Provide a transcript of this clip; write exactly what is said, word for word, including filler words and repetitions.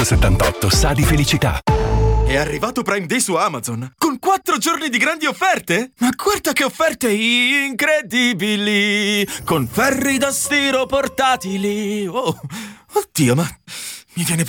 settantotto sa di felicità. È arrivato Prime Day su Amazon con quattro giorni di grandi offerte. Ma guarda che offerte incredibili, con ferri da stiro portatili. Oh, oddio, ma mi viene